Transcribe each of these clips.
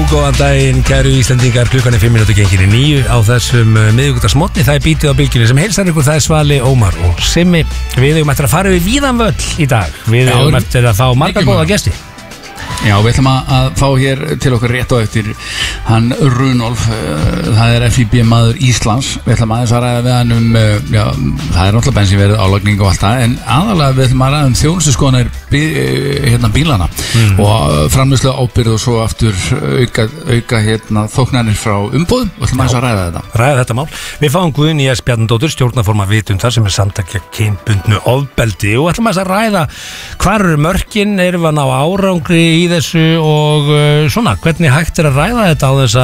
góðan daginn, kæru Íslendingar, klukkan 5 minútur gengin í 9 á þessum miðvikudagsmorgni. Það bítið á bylgjunni sem heilsar ykkur, það Svali, Ómar og Simmi. Við eigum eftir að fara við víðan völl í dag. Við eigum eftir að fá marga góða gesti. Já, við ætlum að fá hér til okkur rétt og eftir hann Runolf, það FIB maður Íslands. Við ætlum aðeins að ræða við hann það náttúrulega bensínverð, álagning og allt það, en aðalega við ætlum að ræða þjónustuskoðanir bílana og framleiðslu ábyrgð og svo aftur auka þóknanir frá umboðum. Við ætlum aðeins að ræða þetta mál. Við fáum Guðný S. Bjarnadóttur, stjórnarforma vitundar sem samtaka kynbundnu ofbeldi, og ætlum aðeins að ræða hvar eru mörkin, erum við að ná árangri í þessu og svona, hvernig hægt að ræða þetta á þess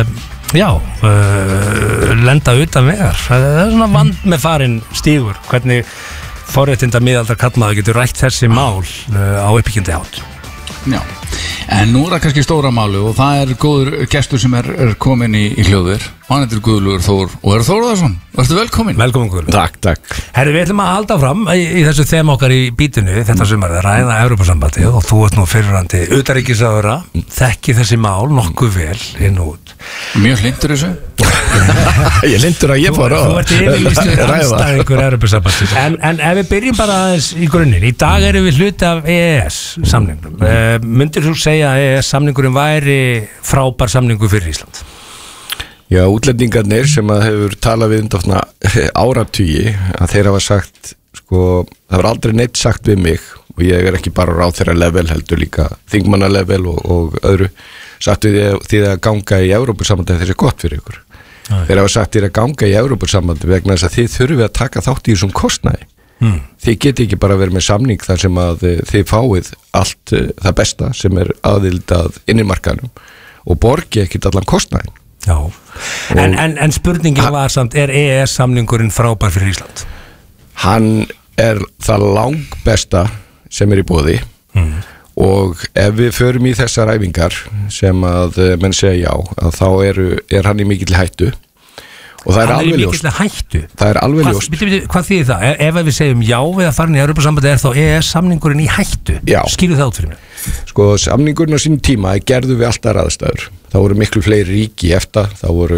að lenda utan vegar. Það svona vand með farin stígur, hvernig forréttinda miðaldra kallmaður getur rætt þessi mál á uppbyggjandi hátt. Já, en nú það kannski stóra málu og það góður gestur sem komin í hljóður. Hann Guðlaugur Þór og Þórðarsson. Vertu velkomin. Velkomin Guðlaugur. Takk. Herri, við ætlum að halda fram í þessu þema okkar í bítinu þetta sumarið, ræða Evrópusambandið, og þú ert nú fyrrverandi utanríkisráðherra, þekki þessi mál nokkuð vel inn og út. Mjög hlindur þessu. Ég hlindur að ég fór á. Þú ert yfirlýstur andstæðingur Evrópusambandsins. En ef við byrjum bara aðeins í grunninn, í dag erum við hluti af EES-samningnum. Myndir þú segja að EES-samningurinn væri frábær samningur fyrir Ísland? Já, útlendingarnir sem að hefur talað við undanfarna áratugi, að þeir hafa sagt, sko, það var aldrei neitt sagt við mig, og ég ekki bara ráðherra level, heldur líka þingmanna level og öðru, sagt við því að ganga í Evrópusambandi þessi gott fyrir ykkur. Þeir hafa sagt þér að ganga í Evrópusambandi vegna þess að þið þurfið að taka þátt í þessum kostnaði. Þið geti ekki bara verið með samning þar sem að þið fáið allt það besta sem aðild að innimarkaðnum og borgi ekkert allan kostnaðin. Já, en spurningin var samt, EES-samningurinn frábær fyrir Ísland? Hann það langbesta sem í boði og ef við förum í þessar æfingar sem að menn segja já, að þá hann í mikill hættu. Og það alveg ljóst. Það alveg ljóst. Hvað þýðir það? Ef við segjum já við að fara inn í Evrópusambandið, þá EES-samningurinn í hættu? Já. Skýrðu það út fyrir mig? Sko, samningurinn á sínum tíma gerðu við alltaf aðstæður. Það voru miklu fleiri ríki í EFTA,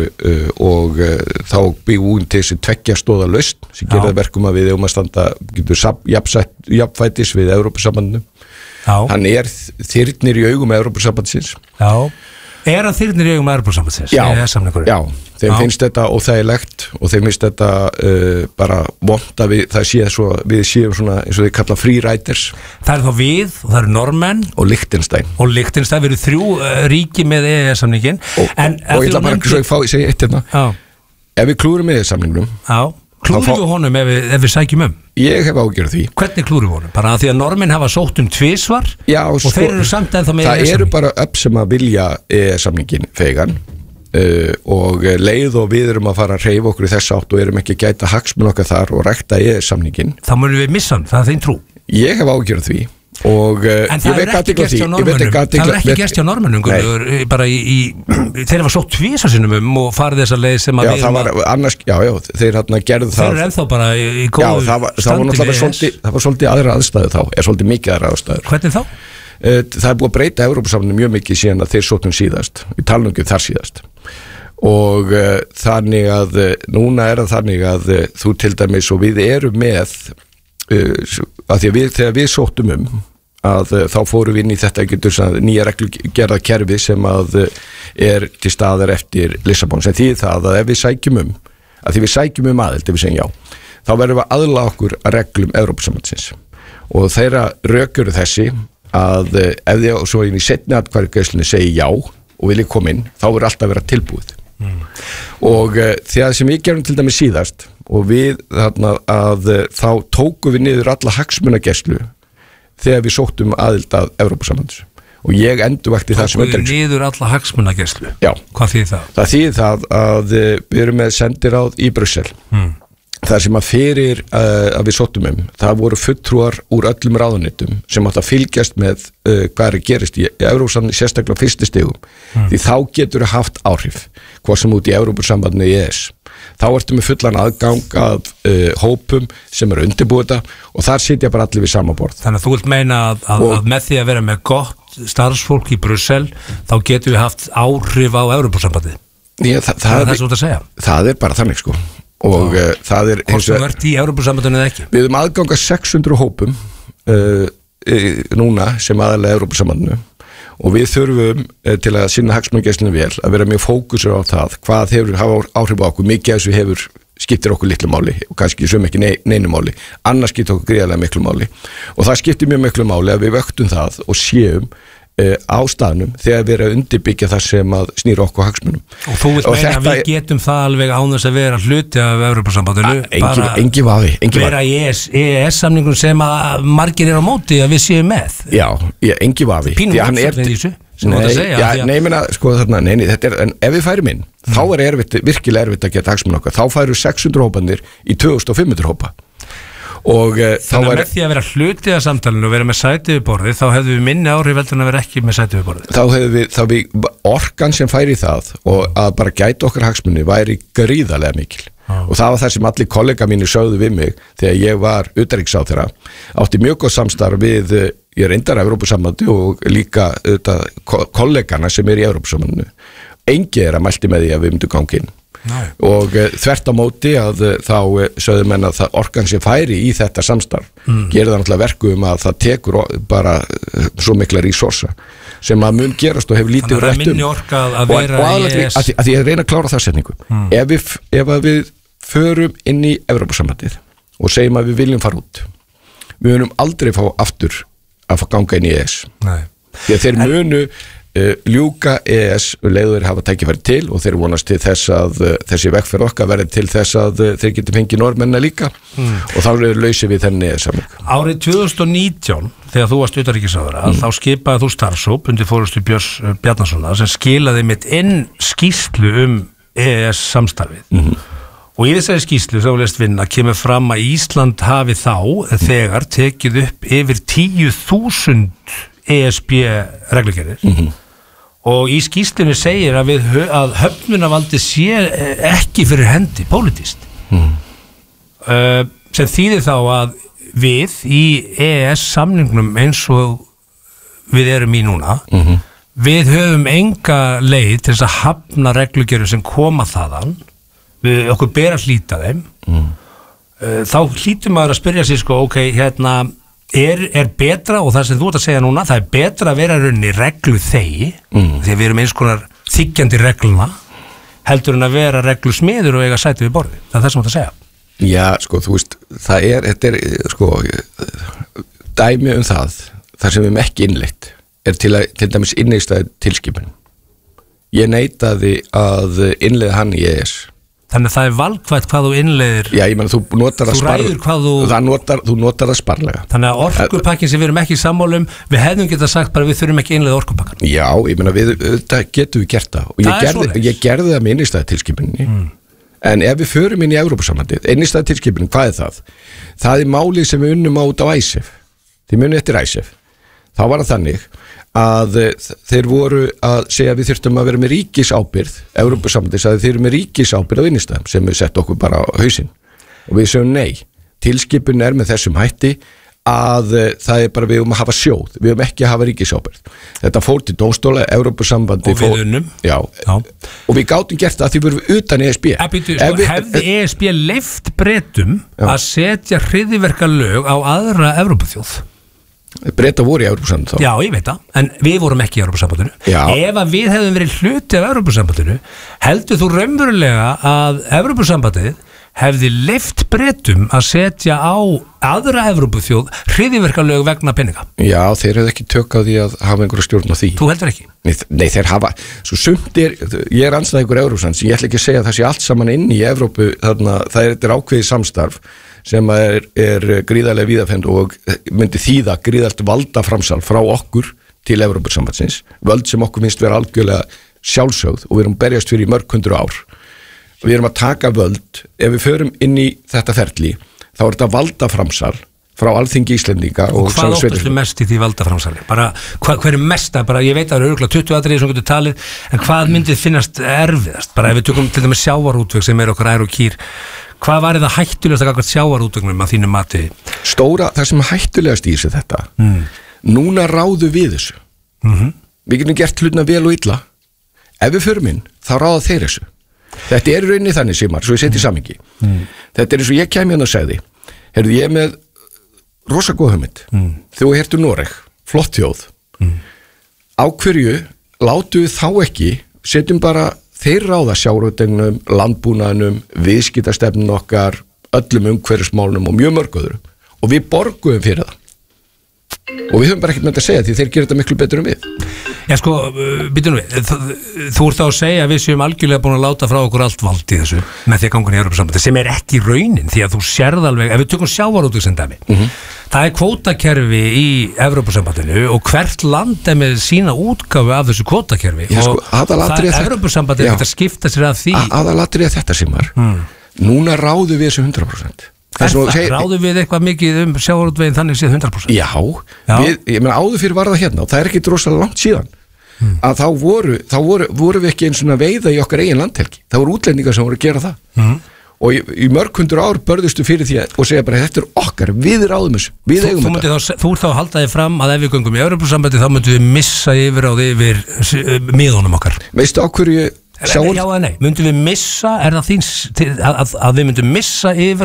þá byggjum til þessi 2 stoða lausn sem gerði verkum að við að standa jafnfætis við Evrópusambandinu. Hann þyrnir í augum Evrópusambandsins. Já. Hann þyrnir í augum Evrópusambandsins? Já, þeim finnst þetta óþægilegt og þeim finnst þetta bara vont að við séum svona eins og þið kalla free riders. Það þá við, og það Normenn og Liechtenstein. Við erum 3 ríki með EES-samningin. Og ég ætla bara ekki svo að segja eitt hérna. Ef við klúrum EES-samningnum, klúrum við honum ef við sækjum Ég hef ágjörð því. Hvernig klúrum við honum? Bara að því að Normenn hafa sótt 2 svar. Já, og þeir eru samt ennþá með EES-samning. Það eru bara sem að vilja EES-samningin fegan og leið og við erum að fara að hreyfa okkur í þess átt og erum ekki að gæta hagsmun okkar þar og rækta EES-samningin. Þá munum við missa hann, það þín trú. Ég hef ágjörð því. En það er ekki gerst hjá Normennum bara þeir hafa sótt 2 sinnum og farið þessa leið sem að þeir gerðu það. Þeir eru ennþá bara í góðu standi við EES. Það var svolítið aðra aðstæðu þá, svolítið mikið aðra aðstæður. Hvernig þá? Það búið að breyta Evrópusambandinu mjög mikið síðan að þeir sóttum síðast, við talum ekki þar síðast, og þannig að núna það þannig að þú til dæmis og við erum með að því að þegar við sóttum að þá fórum við inn í þetta nýja reglugerða kerfi sem að til staðar eftir Lissabon, sem þýðir það að ef við sækjum að því við sækjum aðild, ef við segjum já, þá verðum við að aðlaga okkur að reglum Evrópusambandsins og þeirra rök eru þessi að ef þið svo inn í seinni atkvæðagreiðslunni segi já og viljið koma inn, þá verður alltaf að vera tilbúið. Og þegar sem við gerum til dæmis síðast og við þá tókum við niður alla hagsmunagæslu þegar við sóttum aðild að Evrópusambandinu og ég endurvakti það sem tókum við niður alla hagsmunagæslu? Já. Hvað þýðir það? Það þýðir það að við erum með sendiráð í Brussel þar sem að fyrir að við sóttum það voru fulltrúar úr öllum ráðuneytum sem átt að fylgjast með hvað gerist í Evrópusambandinu, sérstaklega á fyrstu stigum því þá getur það haft áhrif hvað sem út í Evrópusambandinu í EES. Þá ertu með fullan aðgang af hópum sem eru undirbúið þetta og þar sitja bara allir við sama borð. Þannig að þú vilt meina að með því að vera með gott starfsfólk í Brussel þá getum við haft áhrif á Evrópusambandið. Það er svo að segja. Það bara þannig sko og það hvort þú ert í Evrópusambandinu eða ekki. Við höfum aðgang að 600 hópum núna sem aðalega Evrópusambandinu og við þurfum til að sinna hagsmunagæslunni vel að vera mjög fókusur á það hvað hefur hafa áhrif á okkur, mikið af þessu skiptir okkur litlu máli og kannski sem ekki neinu máli, annars skiptir okkur gríðarlega miklu máli og það skiptir mjög miklu máli að við vöktum það og séum á staðnum þegar við erum að undirbyggja það sem að snýra okkur hagsmunum. Og þú vilt meina að við getum það alveg án þess að vera hluti af Evrópusambandinu, engi vafi. Vera í EES-samningun sem að margir á móti að við séum með. Já, engi vafi. Pínum uppsöfnið í þessu. En ef við færum inn þá virkilega erfitt að geta hagsmun okkar, þá færu 600 hópanir í 2500 hópa og þannig að með því að vera hluti af samtalinu og vera með sæti við borðið þá hefðu við minni áhrif heldur en að vera ekki með sæti við borðið. Þá hefðu við orkan sem færi í það og að bara gæta okkar hagsmunni væri gríðarlega mikil og það var það sem allir kollega mínir sögðu við mig þegar ég var utanríkisráðherra, átti mjög góð samstarf við ég reyndar af Evrópusambandi og líka kollegana sem í Evrópusambandinu. Engi að mælti með því að við myndum ganga inn. Og þvert á móti að þá sögðu menn að orkan sem færi í þetta samstarf gerir það náttúrulega verkum að það tekur bara svo mikla resursa sem að mun gerast og hefur lítið rætt minni orka að vera í að því ég reyna að klára það setningu ef við förum inn í Evrópusambandið og segjum að við viljum fara út við munum aldrei fá aftur að fá ganga inn í EES því að þeir munu ljúka EES leiður hafa tækifæri til og þeir vonast til þess að þessi vegferð okkar verði til þess að þeir geti fengið Norðmennina líka og þá eru lausið við þenni EES-samning. Árið 2019 þegar þú varst utanríkisráðherra þá skipaði þú starfshóp undir forystu Björns Bjarnasonar sem skilaði mitt inn skýrslu EES-samstarfið og í þessari skýrslu þá lest vinna kemur fram að Ísland hafi þá þegar tekið upp yfir 10.000 ESB reglugerðir og í skýrslunni segir að höfnunarvaldi sé ekki fyrir hendi pólitískt sem þýðir þá að við í EES samningnum eins og við erum í núna við höfum enga leið til þess að hafna reglugerðum sem koma þaðan við okkur ber að hlýta þeim þá hlýtur maður að spyrja sig sko ok, hérna er betra og það sem þú ert að segja núna það er betra að vera rauninni reglu þegi því að við erum eins konar þiggjandi regluna heldur en að vera reglu smiður og eiga sæti við borði það er það sem þú ert að segja. Já, sko, þú veist þetta er sko dæmi það sem við erum ekki innleitt til dæmis innleistað tilskipun ég neitaði að innleiða hann í EES. Þannig að það er valkvætt hvað þú innleiðir. Já, ég meina þú notar það ræður hvað þú notar það sparlega. Þannig að orkupakkin sem við erum ekki sammálum við hefðum getað sagt bara við þurfum ekki innleiða orkupakkan. Já, ég meina þetta getum við gert það og ég gerði það með innleistæðatilskipuninni en ef við förum inn í Evrópusambandið innleistæðatilskipunin, hvað er það? Það er málið sem við unnum át á ICEF þið munið eftir ICEF þá var það þannig að þeir voru að segja að við þurftum að vera með ríkisábyrgð Evrópusambandið sagði þeir eru með ríkisábyrgð á vinnustæðum sem við sett okkur bara á hausinn og við segjum nei, tilskipun með þessum hætti að það er bara við að hafa sjóð við ekki að hafa ríkisábyrgð þetta fór til dómstóla, Evrópusambandið og við unnum og við gátum gert það að því við vorum utan ESB hefði ESB leyft Bretum að setja hryðjuverkalög á aðra Evrópuþjóð Breta voru í Evrópusambandinu Já, ég veit það, en við vorum ekki í Evrópusambandinu ef að við hefðum verið hluti af Evrópusambandinu heldur þú raunverulega að Evrópusambandið hefði leyft Bretum að setja á aðra Evrópuþjóð hryðjuverkalög vegna peninga Já, þeir hefðu ekki tök á því að hafa einhverja stjórn á því Þú heldur ekki? Nei, þeir hafa, svo sumt ég er andstæðingur Evrópusambands, ég ætla ekki að segja að það sé allt saman inn í Evrópu, þarna það er ákveðið samstarf sem er gríðarlega víðafend og myndi þýða gríðart valdaframsal frá okkur til Evrópusambandsins völd sem okkur finnst vera algjörlega sjálfsögð og við erum berjast fyrir í mörg 100 ár og við erum að taka völd ef við förum inn í þetta ferli þá er þetta valdaframsal frá Alþingi Íslendinga og hvað óttastu mest í því valdaframsali? Bara, hver er mesta? Bara, ég veit að það eru örugglega 20 atriði sem getur talið en hvað myndið finnast erfiðast? Bara ef við tökum til dæmis sjávarútveg sem er okkar ær og kýr hvað var það hættulegast að ganga sjávarútvegnum að þínu mati? Það sem hættulegast í þessu þetta núna ráðu við þessu Við getum gert hlutna vel og illa. Ef við förum inn, þá ráða þeir þessu. Þetta er í rauninni þannig, Sigmar, svo ég seti í samhengi. Þetta er eins og ég kæmi hérna og segði, heyrðu, ég er með rosa góð hugmynd. Þú hertu Noreg, flott þjóð. Á hverju látum við þá ekki, setjum bara þeir ráða sjávarútveginum, landbúnaðinum, viðskiptastefnun okkar, öllum umhverfismálunum og mjög mörg öðru. Og við borguðum fyrir það. Og við höfum bara ekkert með þetta að segja því þeir gera þetta miklu betur en við. Já sko, býtum við, þú ert þá að segja að við séum algjörlega búin að láta frá okkur allt vald í þessu með því að gangun í Evrópusambandi sem ekki raunin því að þú sérð alveg, ef við tökum sjávarútveg sem dæmi, það er kvótakerfi í Evrópusambandinu og hvert land er með sína útgáfu af þessu kvótakerfi og það er Evrópusambandi ekkert að skipta sér að því. Aðalatriði þetta Sigmar, núna ráðum við þessu 100%. Ráðum við eitthvað mikið sjávarútveginn þannig séð 100%? Já. Ég meina áður fyrir var það hérna og það er ekki rosalega langt síðan að þá voru við ekki eins og veiða í okkar eigin landhelgi, það voru útlendingar sem voru að gera það og í mörg hundur ár börðustu fyrir því og segja bara þetta er okkar, við ráðum þessu, við eigum þetta. Þú ert þá að halda þig fram að ef við göngum í Evrópusambandi þá myndum við missa yfir miðunum okkar. Veistu á hverju Já eða nei, myndum við missa, er það þín að við myndum missa yfir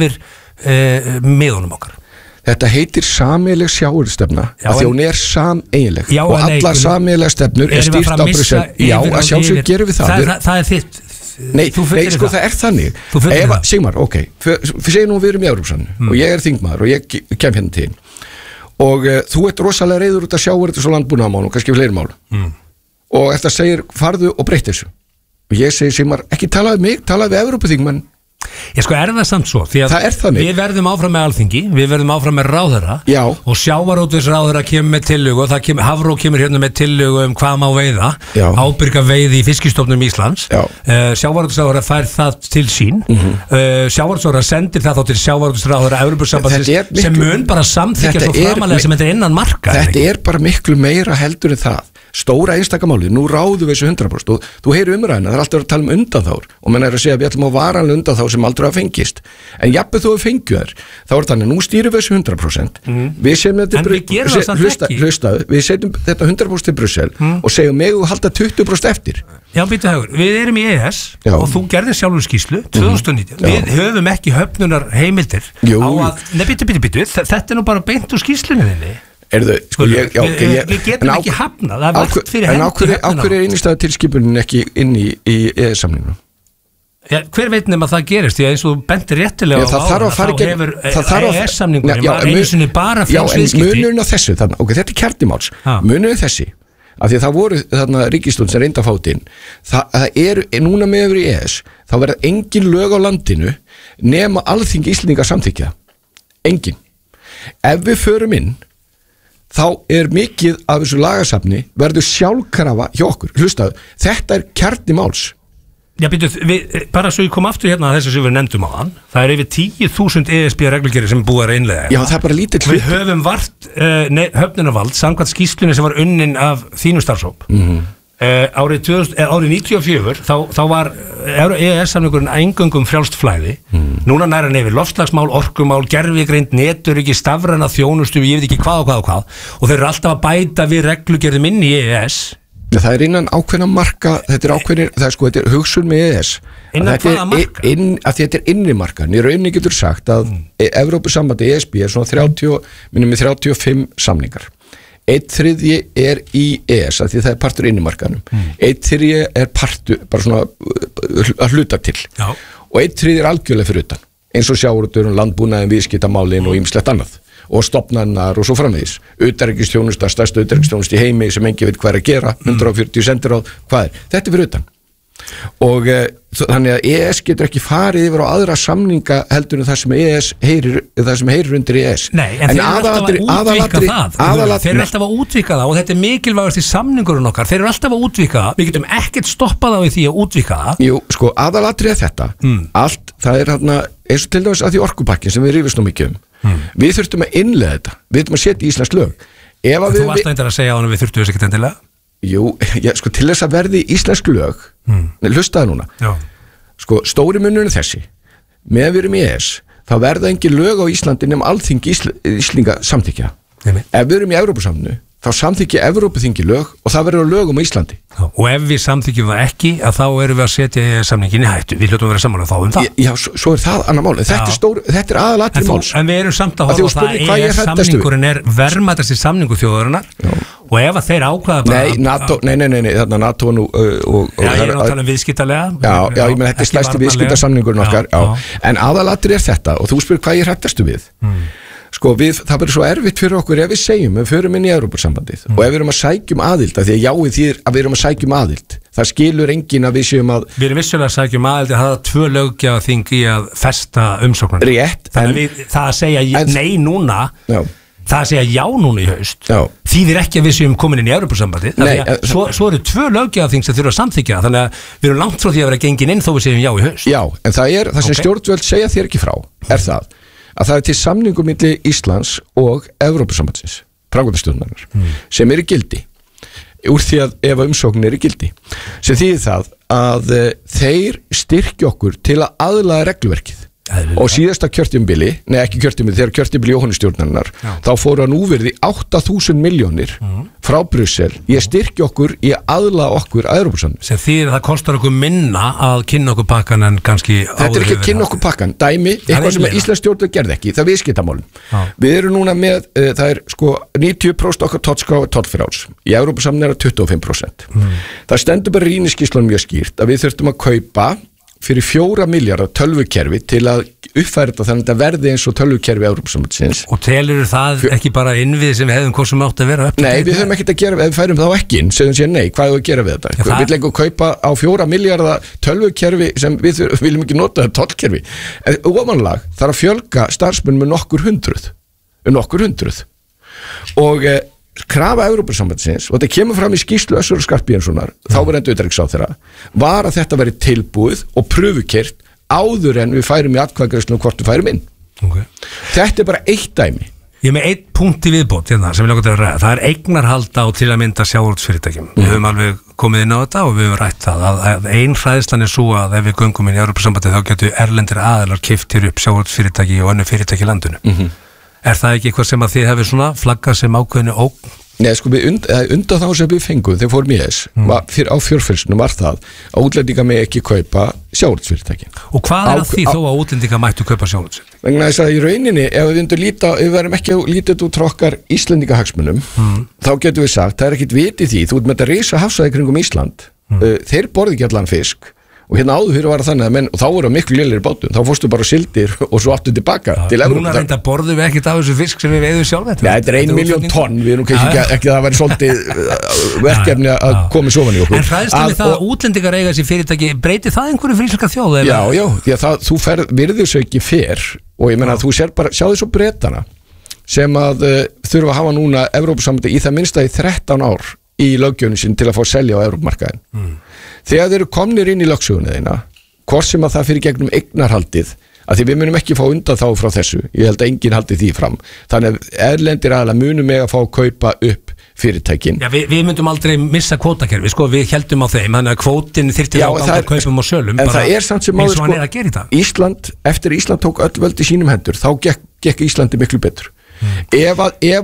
miðunum okkar? Þetta heitir sameiginleg sjávarútvegsstefna af því hún er sameiginleg og allar sameiginlega stefnur er stýrt á Brussel. Já, að sjálfsög gerum við það. Það er þitt. Nei, sko það er þannig. Sigmar, ok, við segjum nú við erum í Evrópusambandinu og ég er þingmaður og ég kem hérna til og þú ert rosalega reiður út að sjávarútvegs og landbúnaðarmál og kannski fleiri mál og þetta segir farðu og breytt þessu. Og ég segi Sigmar, ekki talaði mig, talaði við Evrópuþingmenn. Ég sko er það samt svo því að við verðum áfram með Alþingi, við verðum áfram með ráðherra og sjávarútvegsráðherra kemur með tillögu og Hafró kemur hérna með tillögu hvað má veiða, ábyrga veiði í fiskistofnum Íslands. Sjávarútvegsráðherra fær það til sín, sjávarútvegsráðherra sendir það þá til sjávarútvegsráðherra Evrópusambandsins sem mun bara samþykkja svo framalega sem þetta er innan marka. Þetta er bara miklu meira heldur en það. Stóra einstakamáli, nú ráðum við þessu 100% og þú heyri umræðina, það er alltaf að tala undanþár og menn er að segja að við ætlum að varanlega undanþár sem aldrei að fengist, en jafnvel þú að fengju þær, þá er þannig, nú stýrum við þessu 100% við setjum þetta við setjum þetta 100% til Brussel og segjum mig og halda 20% eftir. Já, býttu hagur, við erum í EES og þú gerðir sjálfur skýrslu 2019, við höfum ekki höfnunar heimildir á að, nei býttu, þetta er nú bara beint úr skýrslunni þinni. Við getum ekki hafnað, það er vart fyrir hendi hafnað. En á hverju er innstæðu tilskipunin ekki inn í EES-samningnum? Hver veit nema það gerist, því að eins og þú bentir réttilega á ára, þá hefur EES-samningunum var einu sinni bara frjáls viðskipti. Já, en munurinn á þessu, þetta er kjarnimáls, munurinn þessi, af því að það voru þarna ríkisstjórn sem reynda að fá inn, það eru núna með yfir í EES, þá verða engin lög á landinu nema Alþingi Íslendinga samþykkja, engin. Ef við förum inn þá er mikið af þessu lagasafni verður sjálfkrafa hjá okkur. Hlustaðu, þetta er kjarni máls. Já, býtu, bara svo ég kom aftur hérna að þessu sem við nefndum á hann, það er yfir 10.000 ESB reglugerðir sem er búið að innleiða. Já, það er bara lítið hlut. Við höfum vart höfnunarvald samkvæmt skýrslunni sem var unnin af þínu starfshóp. Árið 94 þá var EES-samningurinn eingöngum frjálst flæði. Núna nær hann yfir loftslagsmál, orkumál, gervigreind, netöryggi, stafræna þjónustu, ég veit ekki hvað og þeir eru alltaf að bæta við reglugerðum inn í EES. Það er innan ákveðna marka, þetta er hugsun með EES. Innan hvaða marka? Þetta er innri marka. Í rauninni getur sagt að Evrópusambandi ESB er svona 35 samningar. 1/3 er í EES af því það er partur innimarkanum 1/3 er partur bara svona að hluta til og 1/3 er algjörlega fyrir utan eins og sjávarútvegurinn, landbúnaðinn, viðskiptamálin og ýmislegt annað og stofnannar og svo framvegis utanríkisþjónusta, stærsta utanríkisþjónusta í heimi sem enginn veit hvað er að gera 140 sendiráð, hvað er? Þetta er fyrir utan og þannig að EES getur ekki farið yfir á aðra samninga heldur en það sem EES heyrir undir EES. Nei, en þeir eru alltaf að útvíka það og þetta er mikilvægast í samningurinn okkar, þeir eru alltaf að útvíka það, við getum ekkert stoppað á því að útvíka það. Jú, sko, aðalatrið þetta, allt, það er hérna eins og til dæmis að því orkupakkin sem við rífumst nú mikið við þurftum að innleiða þetta, við þurftum að setja í íslensk lög. Þú varst að segja á hann við þurftum þess ekki endilega? Jú, sko til þess að verði íslensk lög hlustaðu núna sko, stóri munurinn þessi með við erum í EES, þá verða engin lög á Íslandi nema Alþingi Íslinga samþykkja ef við erum í Evrópusambandinu, þá samþykja Evrópuþingi lög og það verður lögum á Íslandi. Og ef við samþykjum það ekki, að þá erum við að setja samningin í hættu. Við hljótum að vera sammála þá það. Já, svo er það annar mál. Þetta er aðalatriði máls. En við erum samt að horfa á það samningurinn er verðmætasti samningur þjóðarinnar og ef að þeir ákvaða bara... Nei, þarna NATO nú... Já, ég er að tala um viðskiptalega. Já, ég menn þetta er stærsti viðskiptasamningurinn okkar. En aðalatriði er þetta og þú spyrir hvað ég hrættastu við. Sko, það verður svo erfitt fyrir okkur ef við segjum, við förum inn í Evrópusambandið og ef við erum að sækjum aðild, af því að jáið þýðir að við erum að sækjum aðild, það skilur enginn að við séum að... Við erum vissulega að sækjum aðild að hafa 2 löggjafarþing í að festa umsóknuna. Rétt. Þannig það að segja nei núna, það að segja já núna í haust, þýðir ekki að við séum komin inn í Evrópusambandið, svo eru 2 löggjafarþing sem þurfa að samþykja, þannig að við erum langt frá því að vera gengin inn þó við segjum já í haust. Já, en það sem stjórnvöld segja þér ekki frá, er það að það er til samningum milli Íslands og Evrópusambandsins, framkvæmdastjórnarinnar, sem eru gildi úr því að ef umsóknin eru gildi, sem þýðir það að þeir styrkja okkur til að aðlaga regluverkið. Og síðasta kjörtímabili, ekki kjörtímabili, þegar kjörtímabili Jóhannustjórnarinnar, þá fóru að núverði 8.000 milljónir frá Brussel í að styrkja okkur í að aðlaga okkur að Evrópusambandinu. Sem þýðir að það kostar okkur minna að kynna okkur pakkan en kannski áður. Þetta er ekki að kynna okkur pakkan, dæmi, eitthvað sem Íslands stjórnvöld gerði ekki, það er viðskiptamálum. Við erum núna með, það er sko 90% okkar tollskrá og tollfrjáls. Í Evrópusambandinu er 25%. Það stendur bara í rýniskýrslunum mjög skýrt að við þurftum að kaupa fyrir 4 miljardar tölvukerfi til að uppfæra þetta þannig að þetta verði eins og tölvukerfi Evrópusambandsins. Og telur það ekki bara innvið sem við hefðum hvort sem átt að vera upp? Nei, við höfum ekkert að gera, ef við færum þá ekki inn, segjum sér nei, hvað er að gera við þetta? Við viljum ekki kaupa á 4 miljardar tölvukerfi sem við viljum ekki nota tollkerfi. Ofanlag þarf að fjölga starfsmenn með nokkur hundruð. Og krafa Evrópusambandsins, og þetta kemur fram í skýrslu Össur Skarphéðinssonar, þáverandi utanríkisráðherra, var að þetta veri tilbúið og prufukeyrt áður en við færum í atkvæðagreiðslu hvort við færum inn. Þetta er bara eitt dæmi. Ég er með eitt punkt í viðbót hérna, sem ég langar til að ræða. Það er eignarhald á til að mynda sjávarútvegsfyrirtækjum. Við höfum alveg komið inn á þetta og við höfum rætt það að ein hræðslan er svo að ef við göngum inn í Evrópusambandið þá getur erlendir aðilar keypt hér upp sjávarútvegsfyrirtæki og önnur fyrirtæki í landinu. Er það ekki eitthvað sem að þið hefur svona flaggað sem ákveðinu ógn? Nei, sko, undan þá sem við fengum þegar fórum í þess, á fjórfylsnum var það að útlendinga með ekki kaupa sjávarútvegsfyrirtækin. Og hvað er að því þó að útlendinga mættu kaupa sjávarútvegsfyrirtækin? Vegna þess að í rauninni, ef við verðum ekki að líta út frá okkar Íslendingahagsmunum, þá getum við sagt, það er ekkit viti því, þú ert með þetta risa hafsvæði kringum Ísland, þeir borði ekki allan fisk, og hérna áður fyrir var það þannig að menn, og þá voru miklu lélegir bátum, þá fórstu bara sildir og svo aftur tilbaka til Evrópu. Núna reynda borðum við ekkert af þessu fisk sem við veiðum sjálf þetta. Nei, þetta er 1 milljón tonn, við erum ekki að það væri svolítið verkefni að koma í sofan í okkur. En hræðstum við það að útlendingar eiga þessi fyrirtæki, breyti það einhverju fyrir íslenska þjóð? Já, því að þú virðisauki fer, og ég menna að þú sér bara, sjáðu svo Bretana sem að þurfa að hafa núna Evrópusambandið í það minnsta í 13 ár í löggjöfni sín til að fá að selja á Evrópumarkaðin. Þegar þeir eru komnir inn í lögsögunni þeina, hvort sem að það fyrir gegnum eignarhaldið, að því við munum ekki fá undan þá frá þessu, ég held að enginn haldi því fram, þannig að erlendir aðalega munum með að fá að kaupa upp fyrirtækin. Já, við myndum aldrei missa kvótakerfi, sko, við heldum á þeim, þannig að kvótin þyrfti að ganga kaupum og sölum, en það er samt sem áður, sko, Ísland, eftir Ísland tók öll völd í sínum hendur, þá gekk Íslandi miklu betur. Ef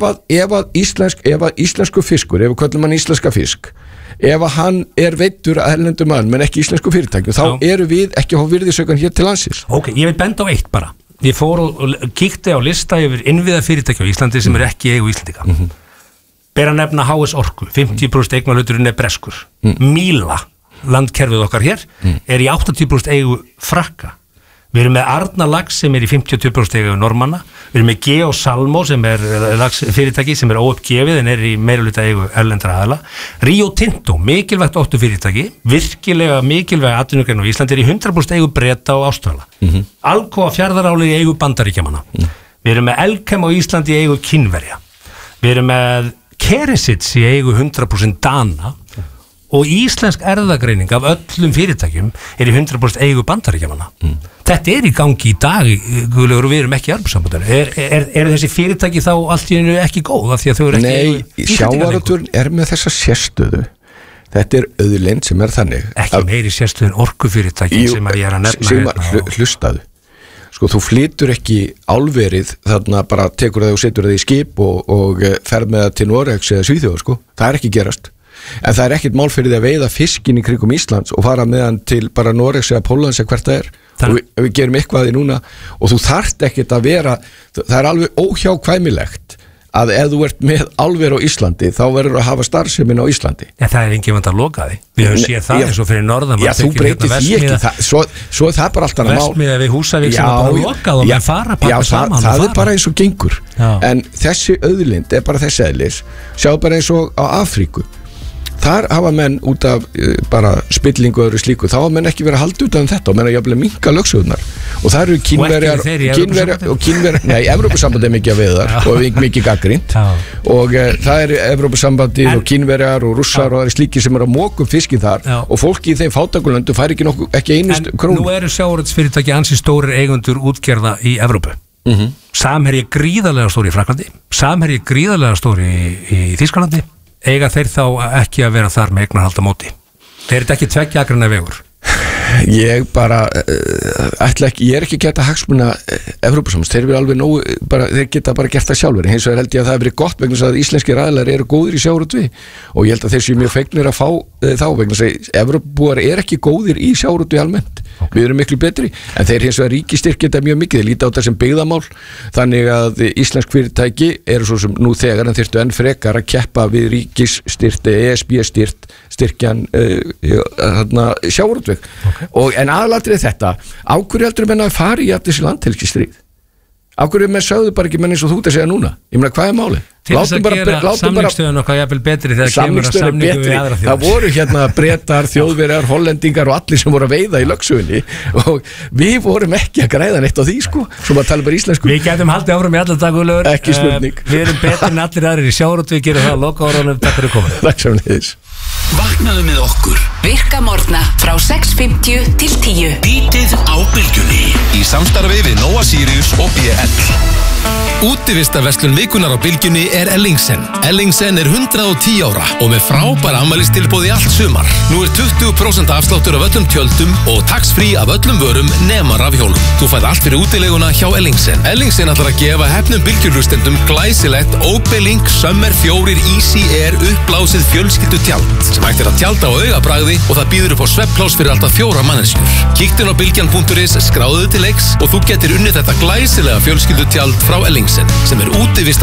að íslensku fiskur, ef við köllum hann íslenska fisk, ef að hann er veiddur að erlendur mann, menn ekki íslensku fyrirtækjum, þá eru við ekki að hafa virðisaukan hér til landsins. Ok, ég vil benda á eitt bara. Ég fór og kíkti á lista yfir innviða fyrirtækja á Íslandi sem er ekki eigu Íslendinga. Ber að nefna HS Orku, 50% eignarhluturinn er breskur. Míla, landkerfið okkar hér, er í 80% eigu Frakka. Við erum með Arnarlax sem er í 50% eigu Normanna, við erum með Geo Salmo sem er fyrirtæki sem er óuppgefið en er í meirihluta eigu erlendra aðila. Rio Tinto, mikilvægt fyrirtæki, virkilega mikilvæg atvinnugrein á Íslandi er í 100% eigu Breta og Ástrala. Alcoa Fjarðaráli í eigu Bandaríkjamanna. Við erum með Elkem á Íslandi í eigu Kínverja. Við erum með Keresits í eigu 100% Dana. Og íslensk erfðagreining af öllum fyrirtækjum er í 100% eigu Bandaríkjamanna. Þetta er í gangi í dag, Guðlaugur, og við erum ekki í Evrópusambandinu. Er þessi fyrirtæki þá allt í einu ekki góð af því að þau eru ekki eigu Íslendinga? Nei, sjávarútvegurinn er með þessa sérstöðu. Þetta er auðlind sem er þannig. Ekki meiri sérstöðu en orkufyrirtæki sem ég er að nefna. Hlustaðu. sko þú flytur ekki álverið þarna bara tekur það og setur það í skip og ferð með það til Noregs eða Svíþjóðar sko, það er ekki gerast en það er ekkert mál fyrir því að veiða fiskin í kringum Íslands og fara með hann til bara Noregs eða Póllands eða hvert það er og við gerum eitthvað því núna og þú þarft ekkert að vera, það er alveg óhjákvæmilegt að ef þú ert með álver á Íslandi þá verður að hafa starfsemin á Íslandi. Já, það er enginn vant að loka því. Við höfum séð það eins og fyrir norðan. Já, þú breytir því ekki, svo er það bara allt annað mál. Vestmiða við Húsavík sem er bara lokað og með fara pakka saman. Já, það er bara eins og gengur. En þessi auðlind er bara þessi eðlis. Sjá bara eins og á Afríku. Þar hafa menn út af bara spillingu og öðru slíku, þá hafa menn ekki verið að halda út af þetta og menn að jafnlega minnka lögsögurnar og það eru Kínverjar nei, Evrópusambandið er mikið að veiða þar og mikið gagnrýnt og það eru Evrópusambandið og Kínverjar og Rússar og það eru slíkir sem eru að móka fiskin þar og fólki í þeim fátækulöndu fær ekki einust krónu. En nú eru sjávarútvegsfyrirtæki ansi stórir eigendur útgerða í Evrópu. Samherji gríðarlega stóri í Fraklandi, Samherji gríðarlega stóri í Þýskalandi. Eiga þeir þá ekki að vera þar með eignarhald á móti? Þeir eru ekki tveggja akranna vegur? Ég bara ég er ekki að geta hagsmuna Evrópusambands, þeir eru alveg nógu þeir geta bara gert það sjálfur, hins vegar held ég að það hefur verið gott vegna þess að íslenskir aðilar eru góðir í sjávarútvegi og ég held að þeir séu mjög fegnir að fá þá vegna þess að Evrópubúar eru ekki góðir í sjávarútvegi almennt, við erum miklu betri en þeir hins vegar ríkistyrk geta mjög mikið, þeir líta á þetta sem byggðamál þannig að íslensk fyrirtæki eru svo sem nú þegar en þyrftu enn frekar að keppa við ríkisstyrt ESB-styrt styrkjan sjávarútveg en aðalatrið þetta á hverju heldur menn að fara í þessi landhelgisstríð á hverju menn sögðu bara ekki menn eins og þú ert að segja núna ég meina hvað er málið? Til þess að gera samningsstöðun okkar jafnvel betri þegar kemur að samningu við aðra þjóðir það voru hérna Bretar, Þjóðverjar, Hollendingar og allir sem voru að veiða í lögsögunni og við vorum ekki að græða neitt á því sko, svo maður tala bara íslensku Við gætum haldið áfram í allar dagulögur ekki spurning Við erum betri en allir aðrir í sjávarútvegi gerum það á lokaórunum, takk fyrir komin Takk sömuleiðis Vaknaðu með okkur Virka morgna frá 6:50 til 10 Bítið á bylgjunni Í samstarfi við Nóa Sirius og BL Útivistarverslun vikunar á bylgjunni er Ellingsen. Ellingsen er 110 ára og með frábæra afmælistilboð í allt sumar. Nú er 20% afsláttur af öllum tjöldum og tax-free af öllum vörum nema rafhjólum. Þú fæð allt fyrir útileguna hjá Ellingsen. Ellingsen ætlar að gefa hefnum bylgjurhlustendum glæsilegt Opelink Summer 4 Easy Air uppblásið fjölskyldu tjald sem hægt er að tjalda á augabragði og það býður upp á svefnpláss fyrir alltaf 4 manneskjur. Kíktu á bylgjan.is, skráðu til leiks og þú getur unnið þetta glæsilega fjölskyldu tjald frá Ellingsen sem er útivist